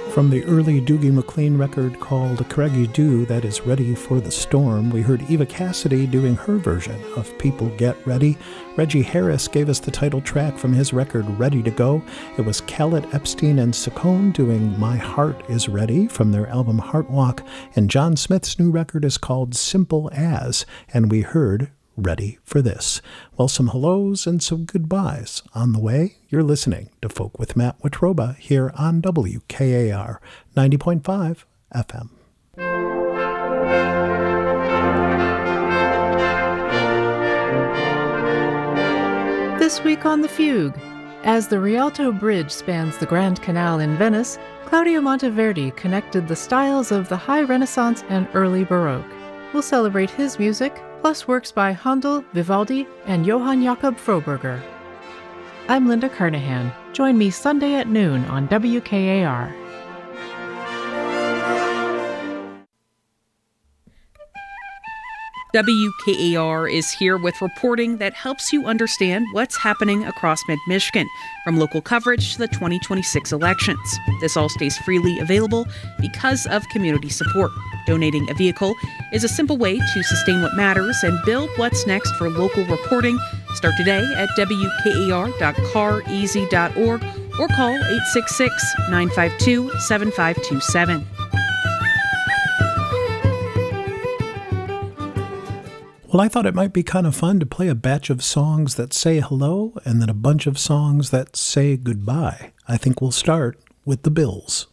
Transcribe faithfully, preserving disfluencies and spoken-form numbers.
From the early Doogie McLean record called Craigie Doo, that is Ready for the Storm, we heard Eva Cassidy doing her version of People Get Ready. Reggie Harris gave us the title track from his record Ready to Go. It was Khaled Epstein and Saccone doing My Heart is Ready from their album Heart Walk. And John Smith's new record is called Simple As, and we heard Ready for This. Well, some hellos and some goodbyes on the way. You're listening to Folk with Matt Watroba here on W K A R ninety point five F M. This week on The Fugue, as the Rialto Bridge spans the Grand Canal in Venice, Claudio Monteverdi connected the styles of the High Renaissance and early Baroque. We'll celebrate his music, plus works by Handel, Vivaldi, and Johann Jakob Froberger. I'm Linda Carnahan. Join me Sunday at noon on W K A R. W K A R is here with reporting that helps you understand what's happening across mid-Michigan, from local coverage to the twenty twenty-six elections. This all stays freely available because of community support. Donating a vehicle is a simple way to sustain what matters and build what's next for local reporting. Start today at W K A R dot car easy dot org or call eight six six, nine five two, seven five two seven. Well, I thought it might be kind of fun to play a batch of songs that say hello and then a bunch of songs that say goodbye. I think we'll start with the Bills.